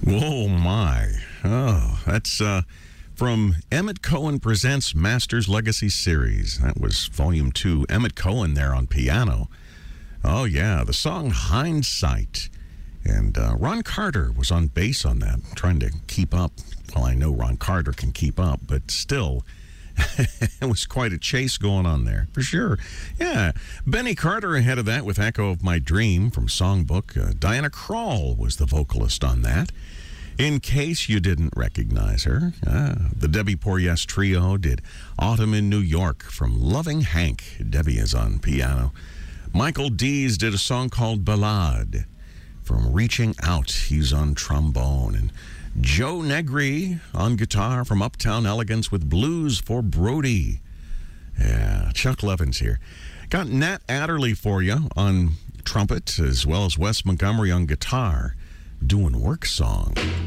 Oh, my. Oh, that's from Emmett Cohen Presents Masters Legacy Series. That was Volume 2. Emmett Cohen there on piano. Oh, yeah, the song Hindsight. And Ron Carter was on bass on that, trying to keep up. Well, I know Ron Carter can keep up, but still, it was quite a chase going on there, for sure. Yeah, Benny Carter ahead of that with Echo of My Dream from Songbook. Diana Krall was the vocalist on that. In case you didn't recognize her, the Debbie Poryes Trio did Autumn in New York from Loving Hank. Debbie is on piano. Michael Dees did a song called Ballade from Reaching Out. He's on trombone. And Joe Negri on guitar from Uptown Elegance with Blues for Brody. Yeah, Chuck Levins here. Got Nat Adderley for you on trumpet, as well as Wes Montgomery on guitar, doing Work Song.